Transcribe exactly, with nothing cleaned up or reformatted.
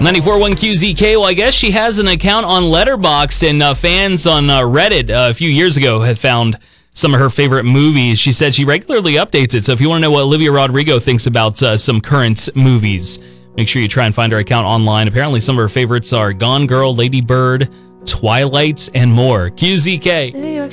ninety-four point one Q Z K. Well, I guess she has an account on Letterboxd, and uh, fans on uh, Reddit uh, a few years ago have found some of her favorite movies. She said she regularly updates it, so if you want to know what Olivia Rodrigo thinks about uh, some current movies, make sure you try and find her account online. Apparently, some of her favorites are Gone Girl, Lady Bird, Twilight, and more. Q Z K.